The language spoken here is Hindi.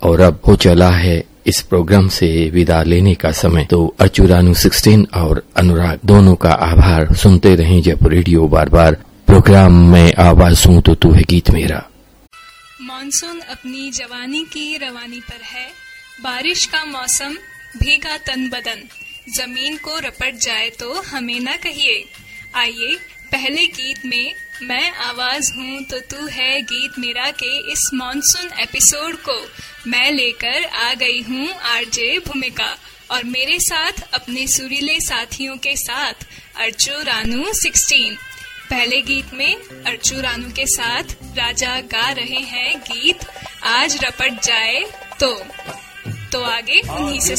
और अब हो चला है इस प्रोग्राम से विदा लेने का समय। तो अर्चुरानू 16 और अनुराग दोनों का आभार। सुनते रहें जयपुर रेडियो बार बार। प्रोग्राम में आवाज हूँ तो तू है गीत मेरा। मानसून अपनी जवानी की रवानी पर है, बारिश का मौसम, भीगा तन बदन, जमीन को रपट जाए तो हमें न कहिए। आइए पहले गीत में मैं आवाज हूँ तो तू है गीत मेरा के इस मॉनसून एपिसोड को मैं लेकर आ गई हूँ आरजे भूमिका, और मेरे साथ अपने सुरीले साथियों के साथ अर्चुरानू 16। पहले गीत में अर्चुरानू के साथ राजा गा रहे हैं गीत आज रपट जाए तो आगे उन्हीं से